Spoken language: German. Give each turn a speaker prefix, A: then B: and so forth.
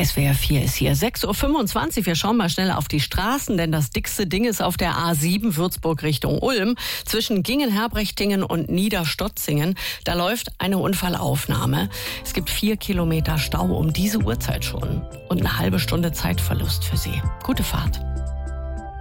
A: SWR 4 ist hier. 6.25 Uhr. Wir schauen mal schnell auf die Straßen, denn das dickste Ding ist auf der A7 Würzburg Richtung Ulm. Zwischen Gingen-Herbrechtingen und Niederstotzingen. Da läuft eine Unfallaufnahme. Es gibt 4 Kilometer Stau um diese Uhrzeit schon. Und eine halbe Stunde Zeitverlust für Sie. Gute Fahrt.